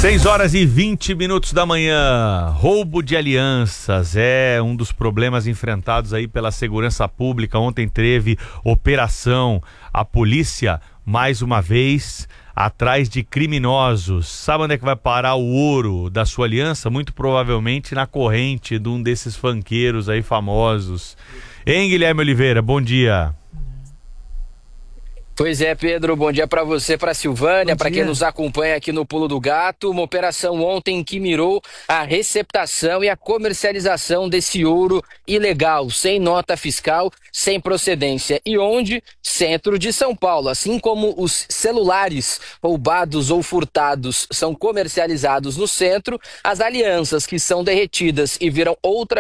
6h20 da manhã. Roubo de alianças é um dos problemas enfrentados aí pela segurança pública. Ontem teve operação. A polícia, mais uma vez, atrás de criminosos. Sabe onde é que vai parar o ouro da sua aliança? Muito provavelmente na corrente de um desses funkeiros aí famosos. Hein, Guilherme Oliveira? Bom dia. Pois é, Pedro, bom dia para você, para Silvânia, para quem nos acompanha aqui no Pulo do Gato. Uma operação ontem que mirou a receptação e a comercialização desse ouro ilegal, sem nota fiscal, sem procedência. E onde? Centro de São Paulo. Assim como os celulares roubados ou furtados são comercializados no centro, as alianças que são derretidas e viram outra